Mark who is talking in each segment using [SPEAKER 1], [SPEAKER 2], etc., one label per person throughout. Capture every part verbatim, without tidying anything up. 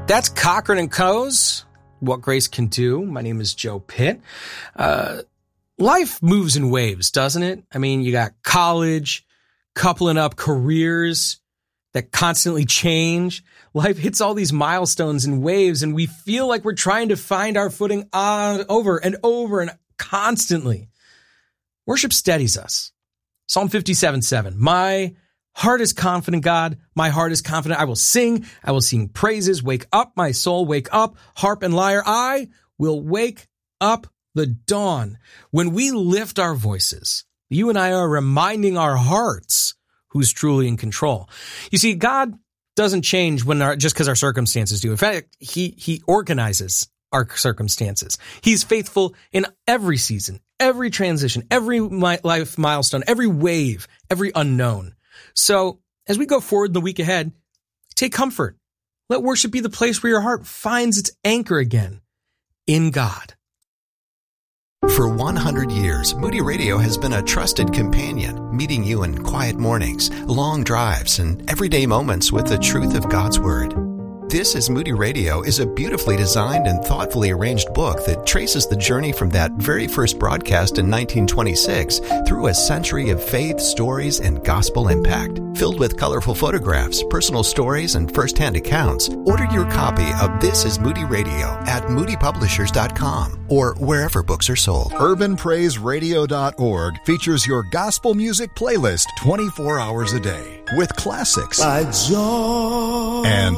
[SPEAKER 1] That's Cochran and Co's What Grace Can Do. My name is Joe Pitt. Uh, life moves in waves, doesn't it? I mean, you got college, coupling up careers that constantly change. Life hits all these milestones in waves, and we feel like we're trying to find our footing on, over and over and constantly. Worship steadies us. Psalm fifty-seven seven. My heart is confident, God. My heart is confident. I will sing. I will sing praises. Wake up, my soul. Wake up, harp and lyre. I will wake up the dawn. When we lift our voices, you and I are reminding our hearts who's truly in control. You see, God doesn't change when our, just because our circumstances do. In fact, he, he organizes our circumstances. He's faithful in every season, every transition, every life milestone, every wave, every unknown. So as we go forward in the week ahead, take comfort. Let worship be the place where your heart finds its anchor again in God.
[SPEAKER 2] For one hundred years, Moody Radio has been a trusted companion, meeting you in quiet mornings, long drives, and everyday moments with the truth of God's Word. This is Moody Radio is a beautifully designed and thoughtfully arranged book that traces the journey from that very first broadcast in nineteen twenty-six through a century of faith, stories, and gospel impact. Filled with colorful photographs, personal stories, and first-hand accounts, order your copy of This is Moody Radio at moody publishers dot com or wherever books are sold.
[SPEAKER 3] urban praise radio dot org features your gospel music playlist twenty-four hours a day with classics
[SPEAKER 4] by joy
[SPEAKER 3] and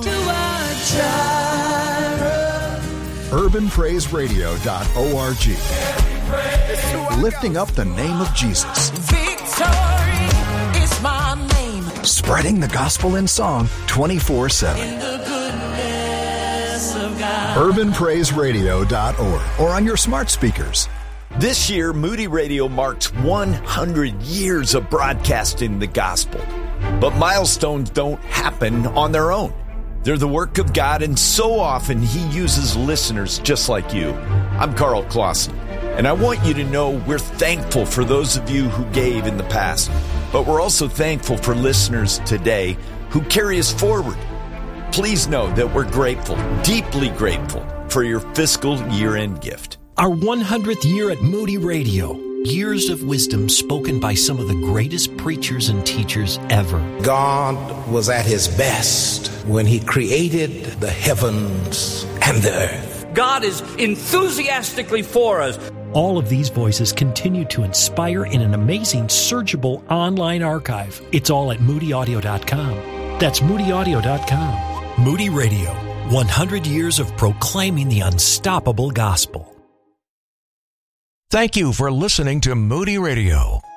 [SPEAKER 3] urban praise radio dot org, lifting up the name of Jesus.
[SPEAKER 4] Victory is my name.
[SPEAKER 3] Spreading the gospel in song twenty-four seven. urban praise radio dot org or on your smart speakers.
[SPEAKER 5] This year, Moody Radio marks one hundred years of broadcasting the gospel. But milestones don't happen on their own. They're the work of God, and so often He uses listeners just like you. I'm Carl Clausen, and I want you to know we're thankful for those of you who gave in the past, but we're also thankful for listeners today who carry us forward. Please know that we're grateful, deeply grateful, for your fiscal year-end gift.
[SPEAKER 6] Our one hundredth year at Moody Radio. Years of wisdom spoken by some of the greatest preachers and teachers ever.
[SPEAKER 7] God was at His best when He created the heavens and the earth.
[SPEAKER 8] God is enthusiastically for us.
[SPEAKER 6] All of these voices continue to inspire in an amazing searchable online archive. It's all at moody audio dot com. That's moody audio dot com. Moody Radio, one hundred years of proclaiming the unstoppable gospel.
[SPEAKER 9] Thank you for listening to Moody Radio.